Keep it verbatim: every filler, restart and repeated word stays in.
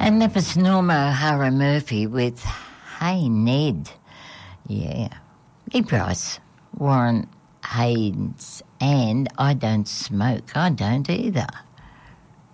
And that was Norma O'Hara Murphy with Hey Ned. Yeah. E. Price, Warren Haynes, and I Don't Smoke. I don't either.